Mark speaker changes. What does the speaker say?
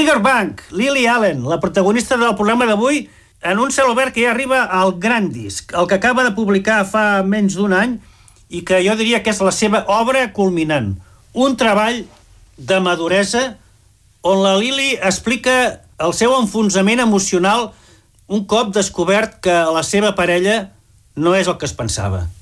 Speaker 1: Outer Bank, Lily Allen, la protagonista del programa d'avui, en un celobert que ja arriba al gran disc, el que acaba de publicar fa menys d'un any i que jo diria que és la seva obra culminant. Un treball de maduresa on la Lily explica el seu enfonsament emocional un cop descobert que la seva parella no és el que es pensava.